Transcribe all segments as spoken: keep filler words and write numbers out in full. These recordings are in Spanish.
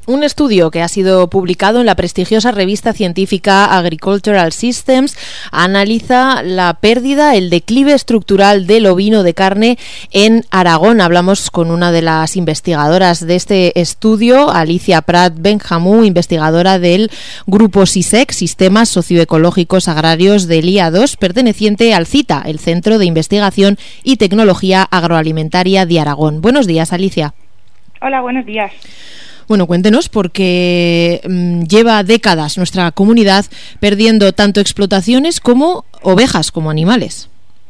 Un estudio que ha sido publicado en la prestigiosa revista científica Agricultural Systems analiza la pérdida, el declive estructural del ovino de carne en Aragón. Hablamos con una de las investigadoras de este estudio, Alicia Prat Benjamú, investigadora del Grupo SISEC, Sistemas Socioecológicos Agrarios del I A dos, perteneciente al CITA, el Centro de Investigación y Tecnología Agroalimentaria de Aragón. Buenos días, Alicia. Hola, buenos días. Bueno, cuéntenos, porque mmm, lleva décadas nuestra comunidad perdiendo tanto explotaciones como ovejas, como animales.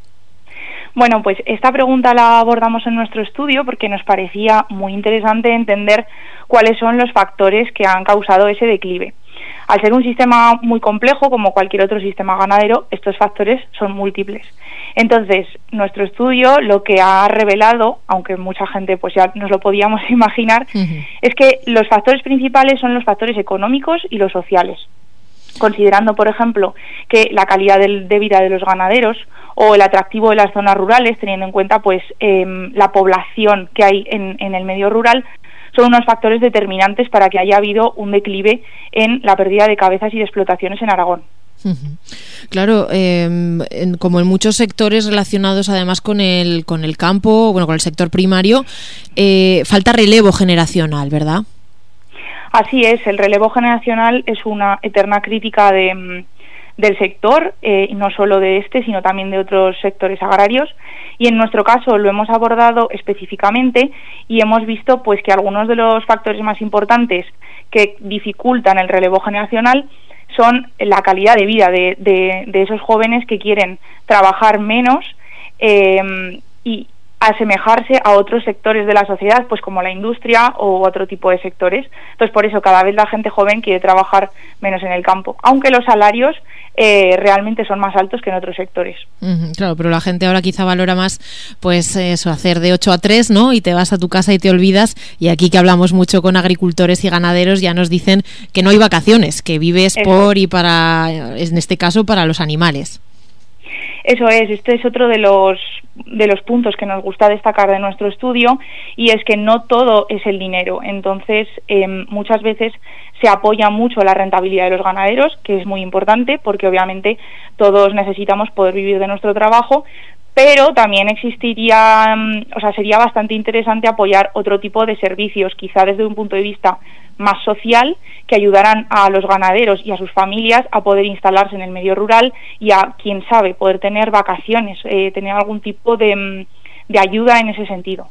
Bueno, pues esta pregunta la abordamos en nuestro estudio porque nos parecía muy interesante entender cuáles son los factores que han causado ese declive. Al ser un sistema muy complejo, como cualquier otro sistema ganadero, estos factores son múltiples. Entonces, nuestro estudio lo que ha revelado, aunque mucha gente pues ya nos lo podíamos imaginar, uh-huh. es que los factores principales son los factores económicos y los sociales. Considerando, por ejemplo, que la calidad de, de vida de los ganaderos o el atractivo de las zonas rurales, teniendo en cuenta pues eh, la población que hay en, en el medio rural, son unos factores determinantes para que haya habido un declive en la pérdida de cabezas y de explotaciones en Aragón. Uh-huh. Claro, eh, en, como en muchos sectores relacionados además con el con el campo, bueno, con el sector primario, eh, falta relevo generacional, ¿verdad? Así es, el relevo generacional es una eterna crítica de, del sector, eh, no solo de este, sino también de otros sectores agrarios, y en nuestro caso lo hemos abordado específicamente y hemos visto pues que algunos de los factores más importantes que dificultan el relevo generacional son la calidad de vida de, de, de esos jóvenes que quieren trabajar menos eh, y asemejarse a otros sectores de la sociedad, pues como la industria o otro tipo de sectores. Entonces, por eso cada vez la gente joven quiere trabajar menos en el campo, aunque los salarios eh, realmente son más altos que en otros sectores. Uh-huh, claro, pero la gente ahora quizá valora más pues eso, hacer de ocho a tres, ¿no? Y te vas a tu casa y te olvidas, y aquí que hablamos mucho con agricultores y ganaderos ya nos dicen que no hay vacaciones, que vives eso. por y para, en este caso, para los animales. Eso es, este es otro de los de los puntos que nos gusta destacar de nuestro estudio, y es que no todo es el dinero. Entonces, eh, muchas veces se apoya mucho la rentabilidad de los ganaderos, que es muy importante porque obviamente todos necesitamos poder vivir de nuestro trabajo, pero también existiría, o sea, sería bastante interesante apoyar otro tipo de servicios, quizá desde un punto de vista más social, que ayudaran a los ganaderos y a sus familias a poder instalarse en el medio rural y a, quién sabe, poder tener vacaciones, eh, tener algún tipo de, de ayuda en ese sentido.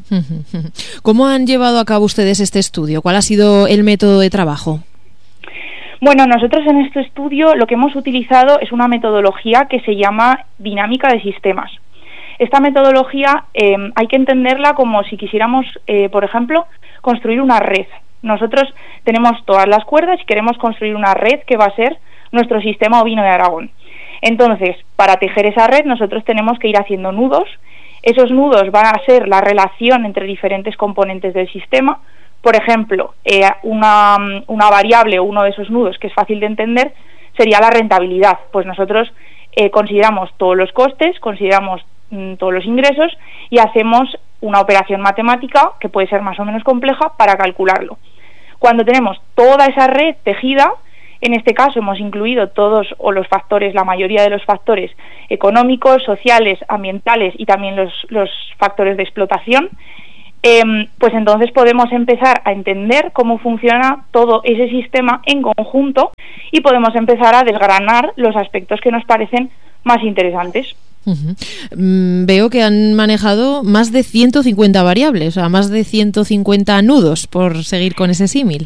¿Cómo han llevado a cabo ustedes este estudio? ¿Cuál ha sido el método de trabajo? Bueno, nosotros en este estudio lo que hemos utilizado es una metodología que se llama dinámica de sistemas. Esta metodología eh, hay que entenderla como si quisiéramos, eh, por ejemplo, construir una red. Nosotros tenemos todas las cuerdas y queremos construir una red que va a ser nuestro sistema ovino de Aragón. Entonces, para tejer esa red nosotros tenemos que ir haciendo nudos. Esos nudos van a ser la relación entre diferentes componentes del sistema. Por ejemplo, eh, una, una variable o uno de esos nudos que es fácil de entender sería la rentabilidad. Pues nosotros eh, consideramos todos los costes, consideramos mm, todos los ingresos y hacemos una operación matemática que puede ser más o menos compleja para calcularlo. Cuando tenemos toda esa red tejida, en este caso hemos incluido todos o los factores, la mayoría de los factores económicos, sociales, ambientales y también los, los factores de explotación, eh, pues entonces podemos empezar a entender cómo funciona todo ese sistema en conjunto y podemos empezar a desgranar los aspectos que nos parecen más interesantes. Uh-huh. Mm, veo que han manejado más de ciento cincuenta variables, o sea, más de ciento cincuenta nudos, por seguir con ese símil.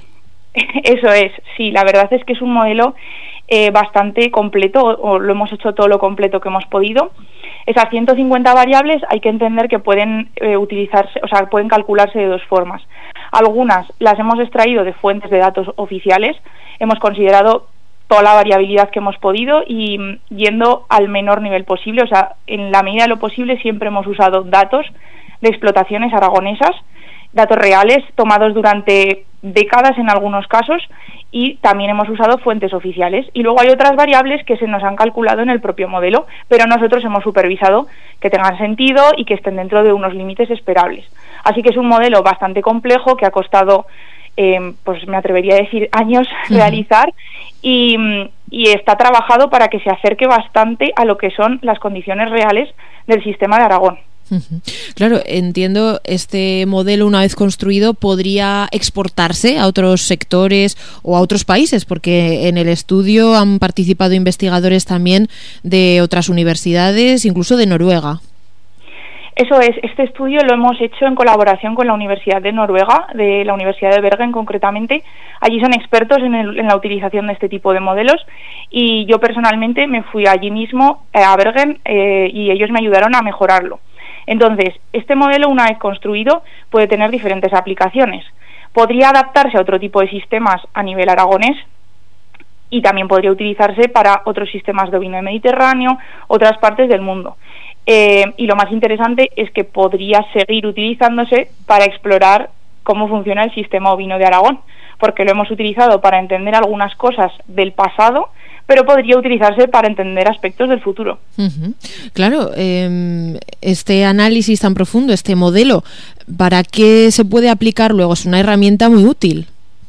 Eso es, sí, la verdad es que es un modelo eh, bastante completo, o, o lo hemos hecho todo lo completo que hemos podido. Esas ciento cincuenta variables hay que entender que pueden eh, utilizarse, o sea, pueden calcularse de dos formas. Algunas las hemos extraído de fuentes de datos oficiales, hemos considerado toda la variabilidad que hemos podido y yendo al menor nivel posible, o sea, en la medida de lo posible siempre hemos usado datos de explotaciones aragonesas, datos reales tomados durante décadas en algunos casos, y también hemos usado fuentes oficiales. Y luego hay otras variables que se nos han calculado en el propio modelo, pero nosotros hemos supervisado que tengan sentido y que estén dentro de unos límites esperables. Así que es un modelo bastante complejo que ha costado eh, pues me atrevería a decir años uh-huh. realizar, y, y está trabajado para que se acerque bastante a lo que son las condiciones reales del sistema de Aragón. Uh-huh. Claro, entiendo, este modelo, una vez construido, podría exportarse a otros sectores o a otros países, porque en el estudio han participado investigadores también de otras universidades, incluso de Noruega. Eso es, este estudio lo hemos hecho en colaboración con la Universidad de Noruega, de la Universidad de Bergen concretamente. Allí son expertos en, el, en la utilización de este tipo de modelos, y yo personalmente me fui allí mismo eh, a Bergen eh, y ellos me ayudaron a mejorarlo. Entonces, este modelo, una vez construido, puede tener diferentes aplicaciones. Podría adaptarse a otro tipo de sistemas a nivel aragonés, y también podría utilizarse para otros sistemas de ovino mediterráneo, otras partes del mundo. Eh, y lo más interesante es que podría seguir utilizándose para explorar cómo funciona el sistema ovino de Aragón, porque lo hemos utilizado para entender algunas cosas del pasado, pero podría utilizarse para entender aspectos del futuro. Uh-huh. Claro, eh, este análisis tan profundo, este modelo, ¿para qué se puede aplicar luego? Es una herramienta muy útil.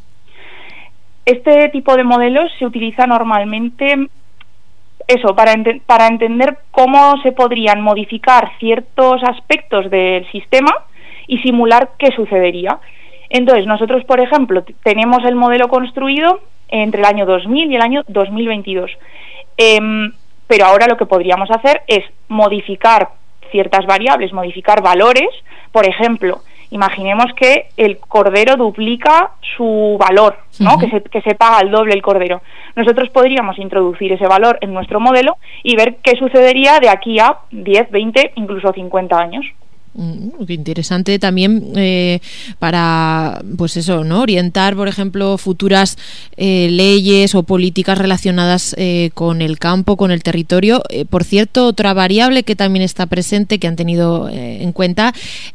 Este tipo de modelos se utiliza normalmente, eso, para, ent- para entender cómo se podrían modificar ciertos aspectos del sistema y simular qué sucedería. Entonces, nosotros, por ejemplo, t- tenemos el modelo construido entre el año dos mil y el año dos mil veintidós. Eh, pero ahora lo que podríamos hacer es modificar ciertas variables, modificar valores. Por ejemplo, imaginemos que el cordero duplica su valor, ¿no? Uh-huh. que, se, que se paga el doble el cordero. Nosotros podríamos introducir ese valor en nuestro modelo y ver qué sucedería de aquí a diez, veinte, incluso cincuenta años. Mm, qué interesante también eh, para, pues eso, ¿no? Orientar, por ejemplo, futuras eh, leyes o políticas relacionadas eh, con el campo, con el territorio. Eh, por cierto, otra variable que también está presente, que han tenido eh, en cuenta,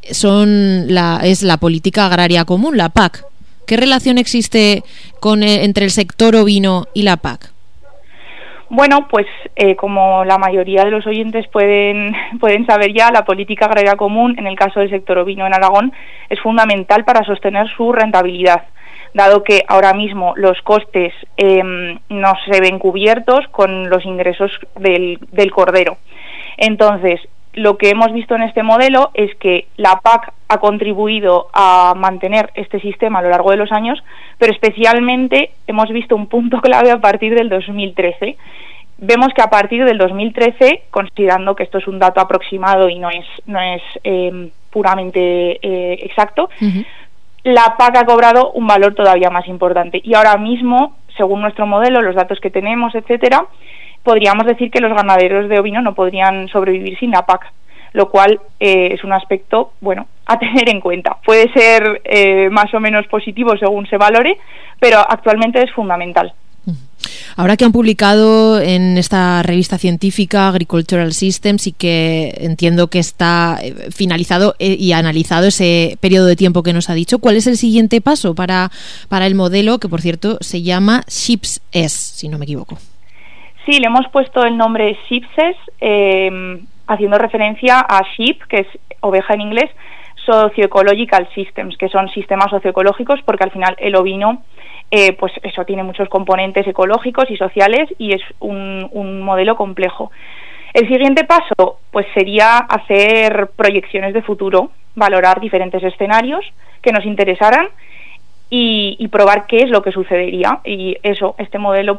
son la es la política agraria común, la P A C. ¿Qué relación existe con eh, entre el sector ovino y la P A C? Bueno, pues eh, como la mayoría de los oyentes pueden, pueden saber ya, la política agraria común, en el caso del sector ovino en Aragón, es fundamental para sostener su rentabilidad, dado que ahora mismo los costes eh, no se ven cubiertos con los ingresos del, del cordero. Entonces, lo que hemos visto en este modelo es que la P A C ha contribuido a mantener este sistema a lo largo de los años, pero especialmente hemos visto un punto clave a partir del dos mil trece. Vemos que a partir del dos mil trece, considerando que esto es un dato aproximado y no es, no es eh, puramente eh, exacto, uh-huh. la P A C ha cobrado un valor todavía más importante. Y ahora mismo, según nuestro modelo, los datos que tenemos, etcétera, podríamos decir que los ganaderos de ovino no podrían sobrevivir sin la P A C, lo cual eh, es un aspecto, bueno, a tener en cuenta. Puede ser eh, más o menos positivo según se valore, pero actualmente es fundamental. Ahora que han publicado en esta revista científica Agricultural Systems y que entiendo que está finalizado y analizado ese periodo de tiempo que nos ha dicho, ¿cuál es el siguiente paso para, para el modelo, que por cierto se llama SHIPS-S, si no me equivoco? Sí, le hemos puesto el nombre SHIPS-S, eh, haciendo referencia a sheep, que es oveja en inglés, Socioecological Systems, que son sistemas socioecológicos, porque al final el ovino, eh, pues eso, tiene muchos componentes ecológicos y sociales y es un, un modelo complejo. El siguiente paso, pues sería hacer proyecciones de futuro, valorar diferentes escenarios que nos interesaran y, y probar qué es lo que sucedería. Y eso, este modelo